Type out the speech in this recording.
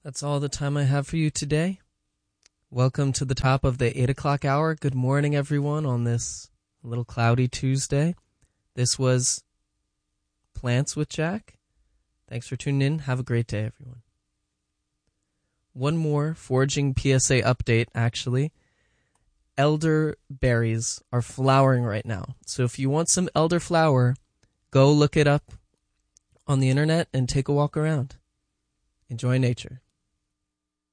That's all the time I have for you today. Welcome to the top of the 8 o'clock hour. Good morning, everyone, on this little cloudy Tuesday. This was Plants with Jack. Thanks for tuning in. Have a great day, everyone. One more foraging PSA update, actually. Elderberries are flowering right now. So if you want some elderflower, go look it up on the internet and take a walk around. Enjoy nature.